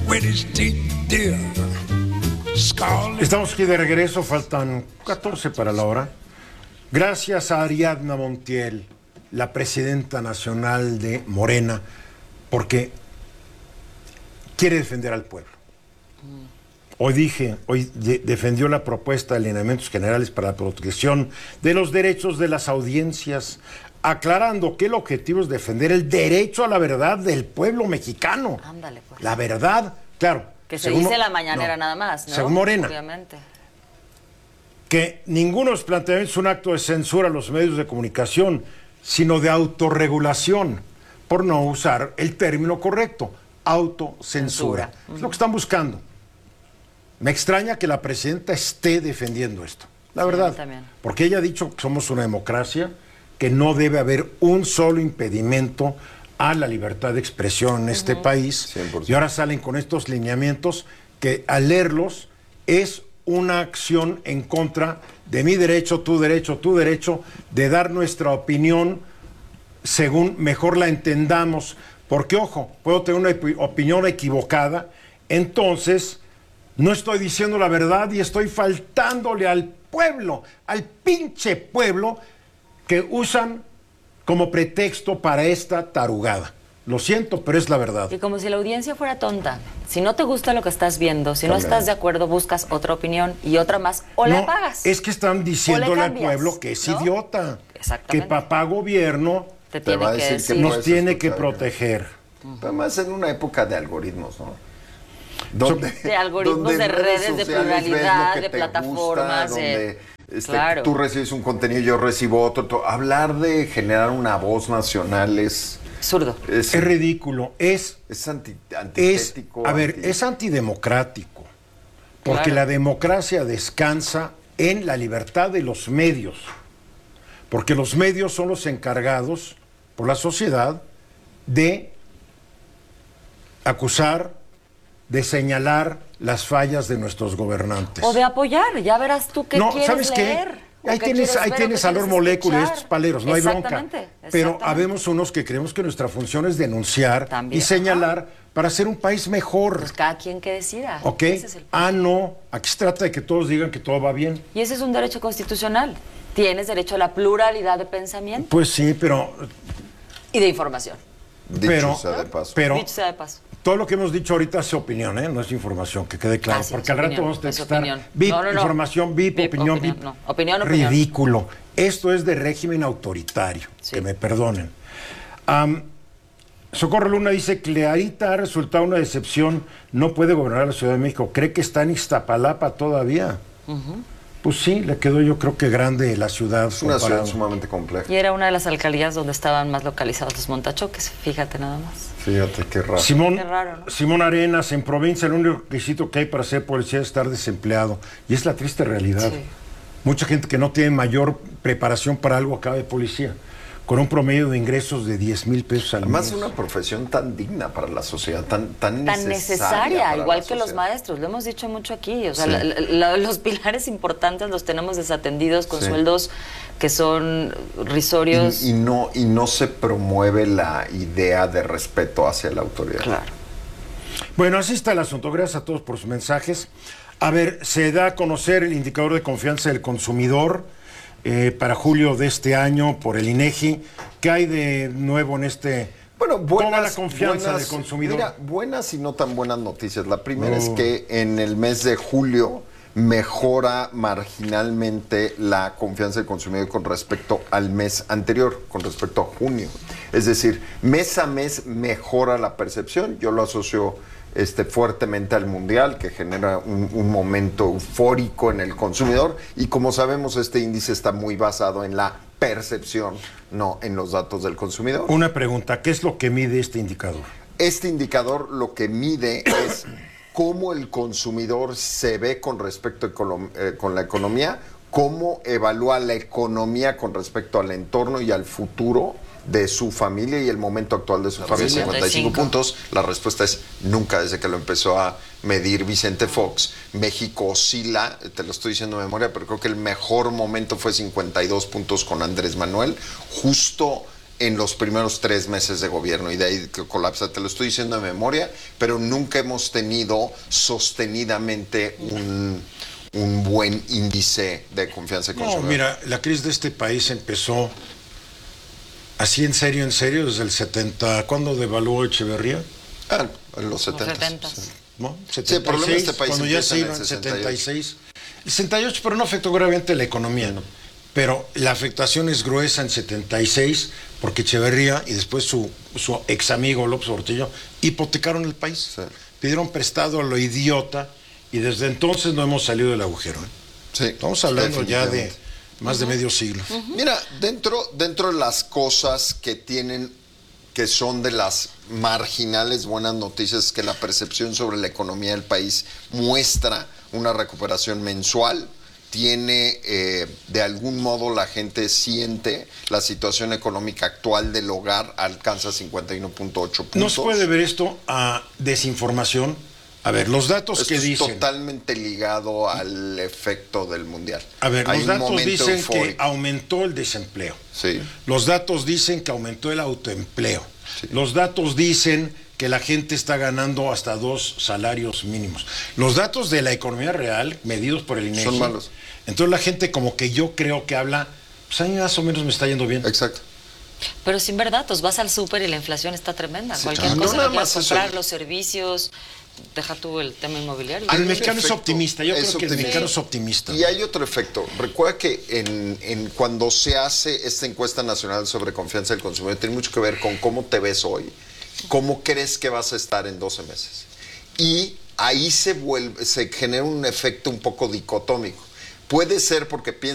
Estamos aquí de regreso, faltan 14 para la hora. Gracias a Ariadna Montiel, la presidenta nacional de Morena, porque quiere defender al pueblo. Hoy defendió la propuesta de alineamientos generales para la protección de los derechos de las audiencias, aclarando que el objetivo es defender el derecho a la verdad del pueblo mexicano. Ándale, pues. La verdad, claro. Que se dice la mañanera nada más, ¿no? Según Morena. Obviamente. Que ninguno de los planteamientos es un acto de censura a los medios de comunicación, sino de autorregulación, por no usar el término correcto, autocensura. Es lo que están buscando. Me extraña que la presidenta esté defendiendo esto, la verdad, porque ella ha dicho que somos una democracia, que no debe haber un solo impedimento a la libertad de expresión en este país, 100%. Y ahora salen con estos lineamientos que al leerlos es una acción en contra de mi derecho, tu derecho, de dar nuestra opinión según mejor la entendamos, porque ojo, puedo tener una opinión equivocada, entonces no estoy diciendo la verdad y estoy faltándole al pueblo, al pinche pueblo que usan como pretexto para esta tarugada. Lo siento, pero es la verdad. Y como si la audiencia fuera tonta. Si no te gusta lo que estás viendo, si no estás de acuerdo, buscas otra opinión y otra más, o la apagas. Es que están diciéndole al pueblo que es idiota. Exactamente. Que papá gobierno te va a decir que nos tiene que proteger. Además, en una época de algoritmos, ¿no? De algoritmos, de redes, de pluralidad, de plataformas, claro. Tú recibes un contenido, yo recibo otro. Hablar de generar una voz nacional es absurdo. Es ridículo. Es antitético. Es antidemocrático. Porque la democracia descansa en la libertad de los medios. Porque los medios son los encargados por la sociedad de acusar, de señalar las fallas de nuestros gobernantes. O de apoyar, ya verás tú qué quieres ¿sabes leer. Ahí tienes a los moléculas y estos paleros, no hay bronca. Pero habemos unos que creemos que nuestra función es denunciar y señalar para hacer un país mejor. Pues cada quien que decida. ¿Ok? No, aquí se trata de que todos digan que todo va bien. Y ese es un derecho constitucional. Tienes derecho a la pluralidad de pensamiento. Pues sí, pero... Y de información. Dicho sea de paso. Dicho sea de paso. Todo lo que hemos dicho ahorita es opinión, no es información, que quede claro. Porque al rato vamos a estar VIP, información, VIP, opinión, VIP. No. Opinión. Ridículo. Esto es de régimen autoritario, que me perdonen. Socorro Luna dice, Clarita ha resultado una decepción, no puede gobernar la Ciudad de México. ¿Cree que está en Iztapalapa todavía? Pues sí, le quedó yo creo que grande la ciudad. Es una ciudad sumamente compleja. Y era una de las alcaldías donde estaban más localizados los montachoques, fíjate nada más. Fíjate, qué raro. Qué raro, ¿no? Simón Arenas, en provincia el único requisito que hay para ser policía es estar desempleado. Y es la triste realidad. Sí. Mucha gente que no tiene mayor preparación para algo acaba de policía, con un promedio de ingresos de 10,000 pesos al mes. Además, una profesión tan digna para la sociedad, tan necesaria igual que los maestros, lo hemos dicho mucho aquí. O sea, los pilares importantes los tenemos desatendidos con sueldos que son risorios. Y no se promueve la idea de respeto hacia la autoridad. Claro. Bueno, así está el asunto. Gracias a todos por sus mensajes. A ver, se da a conocer el indicador de confianza del consumidor para julio de este año por el INEGI. ¿Qué hay de nuevo en este? Bueno, toda la confianza del consumidor. Mira, buenas y no tan buenas noticias. La primera es que en el mes de julio mejora marginalmente la confianza del consumidor con respecto al mes anterior, con respecto a junio. Es decir, mes a mes mejora la percepción. Yo lo asocio fuertemente al Mundial, que genera un momento eufórico en el consumidor, y como sabemos este índice está muy basado en la percepción, no en los datos del consumidor. Una pregunta, ¿qué es lo que mide este indicador? Este indicador lo que mide es cómo el consumidor se ve con respecto con la economía, cómo evalúa la economía con respecto al entorno y al futuro de su familia y el momento actual de su familia. 55 puntos. La respuesta es nunca. Desde que lo empezó a medir Vicente Fox, México oscila, te lo estoy diciendo de memoria, pero creo que el mejor momento fue 52 puntos con Andrés Manuel, justo en los primeros 3 meses de gobierno y de ahí que colapsa. Te lo estoy diciendo de memoria, pero nunca hemos tenido sostenidamente un buen índice de confianza del consumidor. No, mira, la crisis de este país empezó así en serio, desde el 70. ¿Cuándo devaluó Echeverría? En los 70. Los 70. ¿No? Sí, el problema de este país cuando ya empieza se en iba el en 68. 76. El 68, pero no afectó gravemente la economía. No. Pero la afectación es gruesa en 76, porque Echeverría y después su ex amigo López Portillo hipotecaron el país. Sí. Pidieron prestado a lo idiota y desde entonces no hemos salido del agujero. Sí, Estamos hablando ya de definitivamente. más de medio siglo. Mira, dentro de las cosas que son de las marginales buenas noticias, que la percepción sobre la economía del país muestra una recuperación mensual, tiene, de algún modo la gente siente la situación económica actual del hogar alcanza 51.8 puntos. No se puede ver esto a desinformación. A ver, los datos Esto que es dicen. totalmente ligado al efecto del mundial. A ver, Hay los un datos momento dicen que eufórico. aumentó el desempleo. Sí. Los datos dicen que aumentó el autoempleo. Sí. Los datos dicen que la gente está ganando hasta 2 salarios mínimos. Los datos de la economía real, medidos por el INEGI, Son malos. Entonces la gente como que yo creo que habla, pues a mí más o menos me está yendo bien. Exacto. Pero sin ver datos, vas al súper y la inflación está tremenda. Sí, Cualquier claro. cosa No nada que quieras más eso. comprar, los servicios, deja tú el tema inmobiliario. El Hay un mexicano es efecto, optimista, yo es creo que el optimista. mexicano es optimista. Y hay otro efecto. Recuerda que cuando se hace esta encuesta nacional sobre confianza del consumidor, tiene mucho que ver con cómo te ves hoy, cómo crees que vas a estar en 12 meses. Y ahí se genera un efecto un poco dicotómico. Puede ser porque piensas